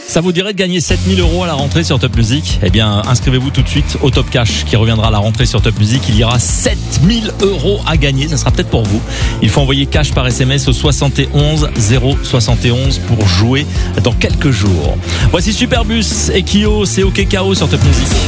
Ça vous dirait de gagner 7000 € à la rentrée sur Top Music? Eh bien, inscrivez-vous tout de suite au Top Cash qui reviendra à la rentrée sur Top Music. Il y aura 7000 € à gagner. Ça sera peut-être pour vous. Il faut envoyer cash par SMS au 71 071 pour jouer dans quelques jours. Voici Superbus et Kyo, c'est OK KO sur Top Music.